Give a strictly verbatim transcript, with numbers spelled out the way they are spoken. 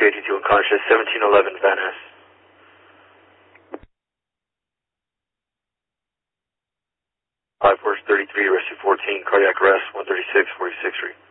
Q eighty-two unconscious, seventeen eleven Van Ness. five four thirty-three, rescue fourteen, cardiac arrest, one thirty-six, forty-six Street.